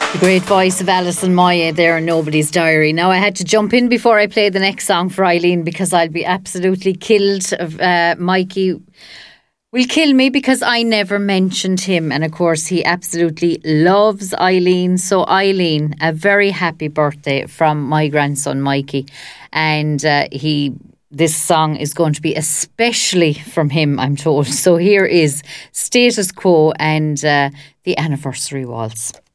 The great voice of Alison Moya there in Nobody's Diary. Now I had to jump in before I play the next song for Eileen because I'll be absolutely killed. Mikey will kill me because I never mentioned him, and of course he absolutely loves Eileen. So Eileen, a very happy birthday from my grandson Mikey, and this song is going to be especially from him, I'm told. So here is Status Quo and the Anniversary Waltz.